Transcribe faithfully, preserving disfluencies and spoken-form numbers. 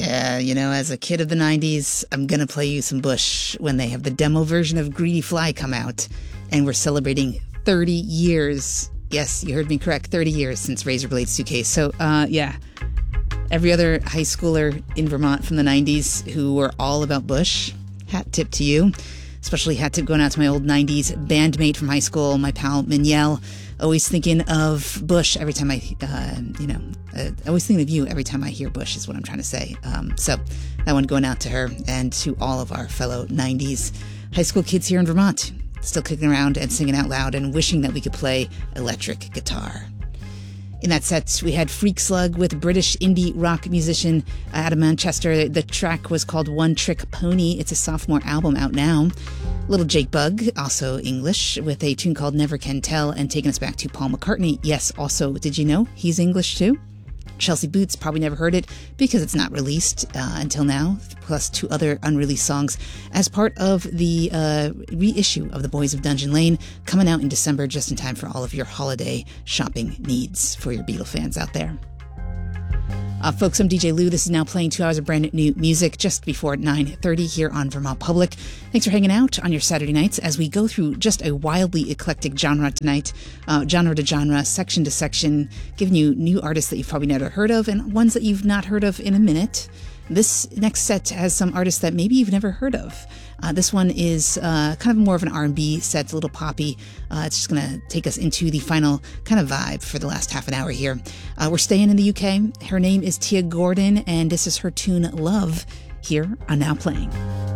Yeah, you know, as a kid of the nineties, I'm gonna play you some Bush when they have the demo version of Greedy Fly come out, and we're celebrating thirty years. Yes, you heard me correct, thirty years since Razor Blade Suitcase. So, uh, yeah. Every other high schooler in Vermont from the nineties who were all about Bush, hat tip to you. Especially hat tip going out to my old nineties bandmate from high school, my pal Mignelle. Always thinking of Bush every time I, uh, you know, uh, always thinking of you every time I hear Bush is what I'm trying to say. Um, so that one going out to her and to all of our fellow nineties high school kids here in Vermont, still kicking around and singing out loud and wishing that we could play electric guitar. In that set, we had Freak Slug with British indie rock musician out of Manchester. The track was called One Trick Pony. It's a sophomore album out now. Little Jake Bugg, also English, with a tune called Never Can Tell, and taking us back to Paul McCartney. Yes, also, did you know he's English too? Chelsea Boots, probably never heard it because it's not released uh, until now, plus two other unreleased songs as part of the uh, reissue of The Boys of Dungeon Lane, coming out in December just in time for all of your holiday shopping needs for your Beatle fans out there. Uh, folks, I'm D J Lou. This is now playing two hours of brand new music just before nine thirty here on Vermont Public. Thanks for hanging out on your Saturday nights as we go through just a wildly eclectic genre tonight, uh, genre to genre, section to section, giving you new artists that you've probably never heard of and ones that you've not heard of in a minute. This next set has some artists that maybe you've never heard of. Uh, this one is uh, kind of more of an R and B set, a little poppy. Uh, it's just going to take us into the final kind of vibe for the last half an hour here. Uh, we're staying in the U K. Her name is Tia Gordon, and this is her tune Love here on Now Playing.